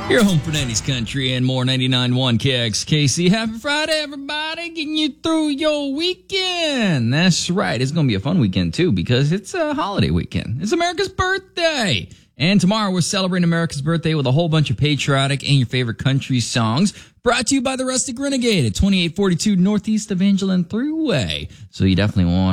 You're home for 90s country and more. 99.1 KXKC. Happy Friday, everybody. Getting you through your weekend. That's right. It's going to be a fun weekend, too, because it's a holiday weekend. It's America's birthday. And tomorrow we're celebrating America's birthday with a whole bunch of patriotic and your favorite country songs. Brought to you by the Rustic Renegade at 2842 Northeast Evangeline Thruway. So you definitely want